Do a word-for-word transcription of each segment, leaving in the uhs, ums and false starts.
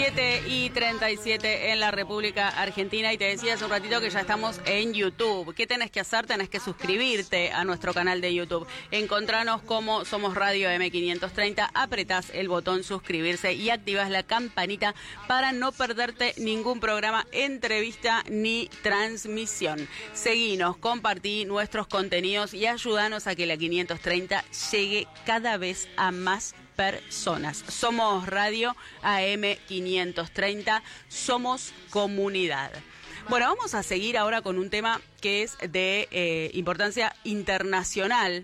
siete y treinta y siete en la República Argentina, y te decía hace un ratito que ya estamos en YouTube. ¿Qué tenés que hacer? Tenés que suscribirte a nuestro canal de YouTube. Encontranos como Somos Radio M quinientos treinta, apretás el botón suscribirse y activás la campanita para no perderte ningún programa, entrevista ni transmisión. Seguinos, compartí nuestros contenidos y ayúdanos a que la quinientos treinta llegue cada vez a más personas. Somos Radio A M quinientos treinta, somos comunidad. Bueno, vamos a seguir ahora con un tema que es de eh, importancia internacional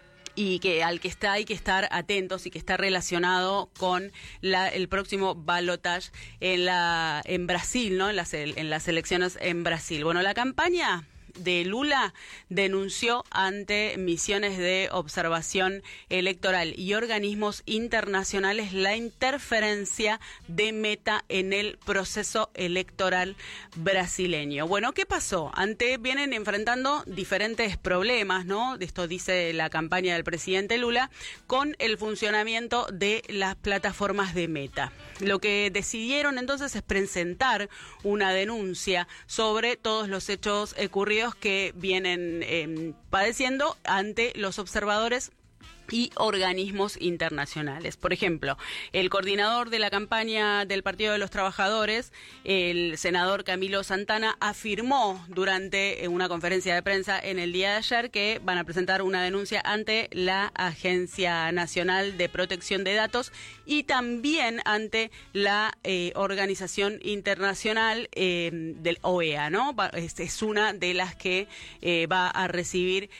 y que al que está hay que estar atentos y que está relacionado con la, el próximo balotaje en la en Brasil, ¿no? En las, en las elecciones en Brasil. Bueno, la campaña de Lula denunció ante misiones de observación electoral y organismos internacionales la interferencia de Meta en el proceso electoral brasileño. Bueno, ¿qué pasó? Ante vienen enfrentando diferentes problemas, ¿no? Esto dice la campaña del presidente Lula, con el funcionamiento de las plataformas de Meta. Lo que decidieron entonces es presentar una denuncia sobre todos los hechos ocurridos que vienen eh, padeciendo ante los observadores y organismos internacionales. Por ejemplo, el coordinador de la campaña del Partido de los Trabajadores, el senador Camilo Santana, afirmó durante una conferencia de prensa en el día de ayer que van a presentar una denuncia ante la Agencia Nacional de Protección de Datos y también ante la eh, Organización Internacional eh, del O E A, ¿no? Es, es una de las que eh, va a recibir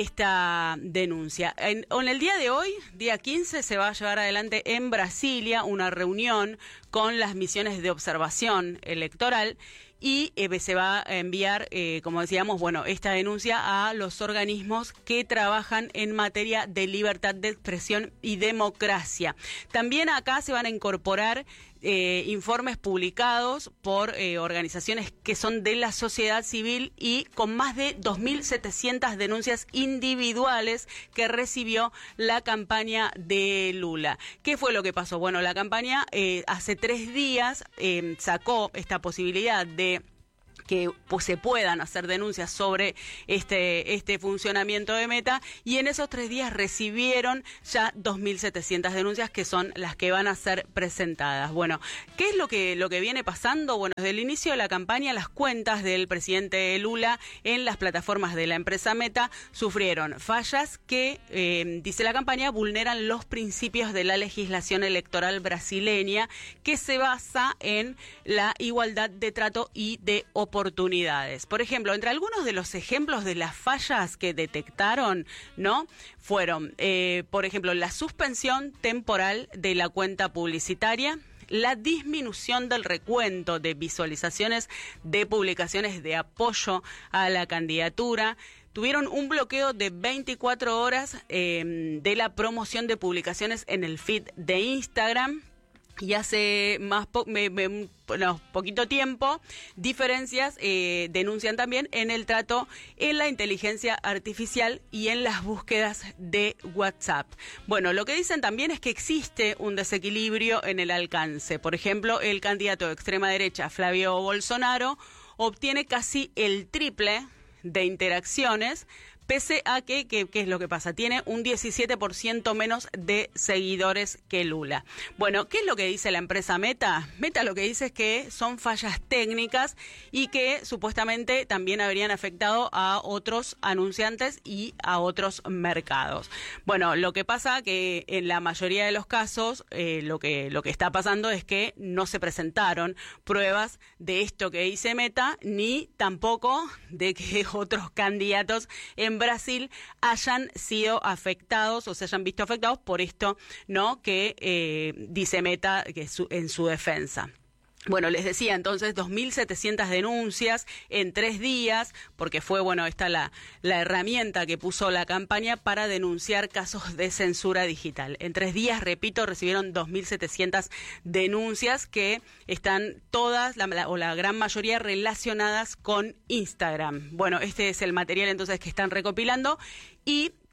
esta denuncia. En, en el día de hoy, día quince, se va a llevar adelante en Brasilia una reunión con las misiones de observación electoral y eh, se va a enviar, eh, como decíamos, bueno, esta denuncia a los organismos que trabajan en materia de libertad de expresión y democracia. También acá se van a incorporar eh, informes publicados por eh, organizaciones que son de la sociedad civil y con más de dos mil setecientas denuncias individuales que recibió la campaña de Lula. ¿Qué fue lo que pasó? Bueno, la campaña eh, hace tres días eh, sacó esta posibilidad de que pues, se puedan hacer denuncias sobre este este funcionamiento de Meta, y en esos tres días recibieron ya dos mil setecientas denuncias que son las que van a ser presentadas. Bueno, ¿qué es lo que lo que viene pasando? Bueno, desde el inicio de la campaña las cuentas del presidente Lula en las plataformas de la empresa Meta sufrieron fallas que, eh, dice la campaña, vulneran los principios de la legislación electoral brasileña, que se basa en la igualdad de trato y de oportunidades. oportunidades. Por ejemplo, entre algunos de los ejemplos de las fallas que detectaron, ¿no? Fueron, eh, por ejemplo, la suspensión temporal de la cuenta publicitaria, la disminución del recuento de visualizaciones de publicaciones de apoyo a la candidatura. Tuvieron un bloqueo de veinticuatro horas eh, de la promoción de publicaciones en el feed de Instagram. Y hace más po me, me, no, poquito tiempo, diferencias eh, denuncian también en el trato en la inteligencia artificial y en las búsquedas de WhatsApp. Bueno, lo que dicen también es que existe un desequilibrio en el alcance. Por ejemplo, el candidato de extrema derecha, Flavio Bolsonaro, obtiene casi el triple de interacciones, pese a que, que, ¿qué es lo que pasa? Tiene un diecisiete por ciento menos de seguidores que Lula. Bueno, ¿qué es lo que dice la empresa Meta? Meta lo que dice es que son fallas técnicas y que supuestamente también habrían afectado a otros anunciantes y a otros mercados. Bueno, lo que pasa que en la mayoría de los casos eh, lo que lo que está pasando es que no se presentaron pruebas de esto que dice Meta, ni tampoco de que otros candidatos en Brasil hayan sido afectados o se hayan visto afectados por esto, ¿no? Que eh, dice Meta que su, en su defensa. Bueno, les decía entonces dos mil setecientas denuncias en tres días, porque fue, bueno, esta la, la herramienta que puso la campaña para denunciar casos de censura digital. En tres días, repito, recibieron dos mil setecientas denuncias que están todas, la, la, o la gran mayoría, relacionadas con Instagram. Bueno, este es el material entonces que están recopilando y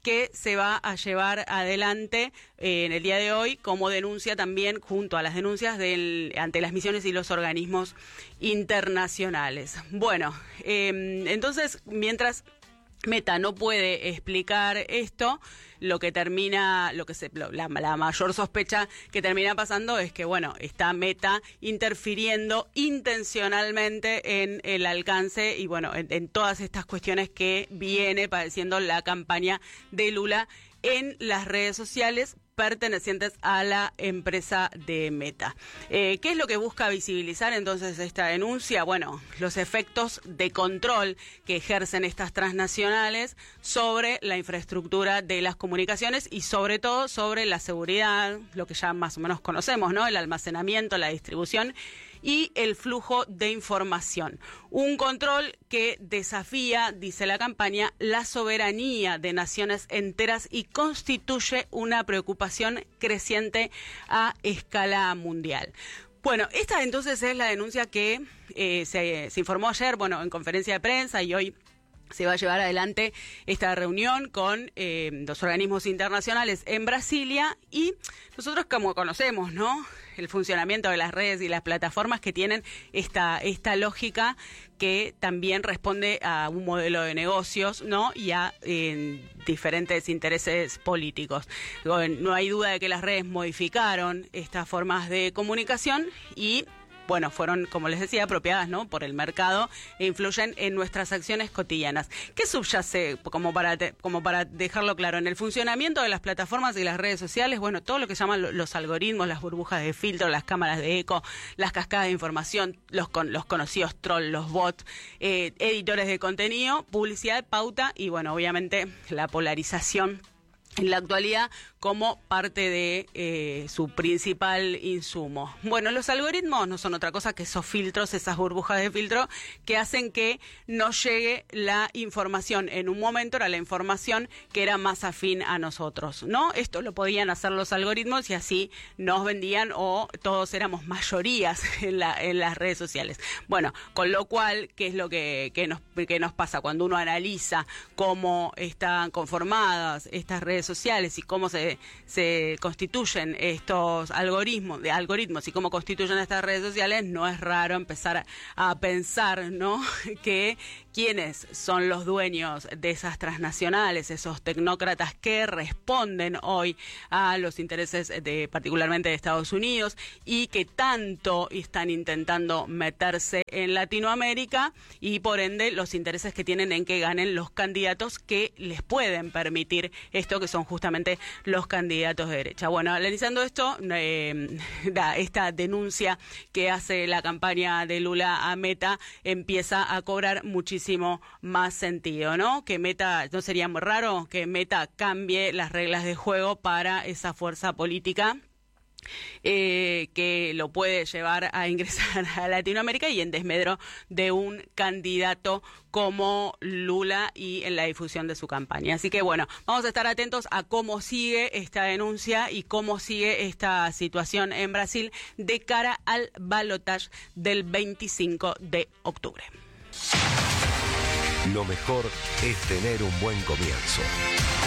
que se va a llevar adelante eh, en el día de hoy como denuncia también junto a las denuncias del, ante las misiones y los organismos internacionales. Bueno, eh, entonces, mientras Meta no puede explicar esto, lo que termina, lo que se, la, la mayor sospecha que termina pasando es que, bueno, está Meta interfiriendo intencionalmente en el alcance y, bueno, en, en todas estas cuestiones que viene padeciendo la campaña de Lula en las redes sociales pertenecientes a la empresa de Meta. Eh, ¿Qué es lo que busca visibilizar entonces esta denuncia? Bueno, los efectos de control que ejercen estas transnacionales sobre la infraestructura de las comunicaciones y sobre todo sobre la seguridad, lo que ya más o menos conocemos, ¿no? El almacenamiento, la distribución y el flujo de información. Un control que desafía, dice la campaña, la soberanía de naciones enteras y constituye una preocupación creciente a escala mundial. Bueno, esta entonces es la denuncia que eh, se, se informó ayer, bueno, en conferencia de prensa, y hoy se va a llevar adelante esta reunión con eh, los organismos internacionales en Brasilia, y nosotros, como conocemos, ¿no?, el funcionamiento de las redes y las plataformas que tienen esta esta lógica que también responde a un modelo de negocios, ¿no?, y a eh, diferentes intereses políticos. No hay duda de que las redes modificaron estas formas de comunicación y, bueno, fueron, como les decía, apropiadas, ¿no?, por el mercado e influyen en nuestras acciones cotidianas. ¿Qué subyace, como para te, como para dejarlo claro, en el funcionamiento de las plataformas y las redes sociales? Bueno, todo lo que llaman los algoritmos, las burbujas de filtro, las cámaras de eco, las cascadas de información, los, con, los conocidos trolls, los bots, eh, editores de contenido, publicidad, pauta y, bueno, obviamente la polarización en la actualidad como parte de eh, su principal insumo. Bueno, los algoritmos no son otra cosa que esos filtros, esas burbujas de filtro que hacen que no llegue la información. En un momento era la información que era más afín a nosotros, ¿no? Esto lo podían hacer los algoritmos y así nos vendían, o todos éramos mayorías en, la, en las redes sociales. Bueno, con lo cual, ¿qué es lo que, que, nos, que nos pasa cuando uno analiza cómo están conformadas estas redes sociales y cómo se, se constituyen estos algoritmos, de algoritmos y cómo constituyen estas redes sociales? No es raro empezar a, a pensar, ¿no?, que quiénes son los dueños de esas transnacionales, esos tecnócratas que responden hoy a los intereses de particularmente de Estados Unidos y que tanto están intentando meterse en Latinoamérica, y por ende los intereses que tienen en que ganen los candidatos que les pueden permitir esto, que son justamente los candidatos de derecha. Bueno, analizando esto, eh, da, esta denuncia que hace la campaña de Lula a Meta empieza a cobrar muchísimo más sentido, ¿no? Que Meta, no sería muy raro que Meta cambie las reglas de juego para esa fuerza política Eh, que lo puede llevar a ingresar a Latinoamérica y en desmedro de un candidato como Lula y en la difusión de su campaña. Así que, bueno, vamos a estar atentos a cómo sigue esta denuncia y cómo sigue esta situación en Brasil de cara al balotaje del veinticinco de octubre. Lo mejor es tener un buen comienzo.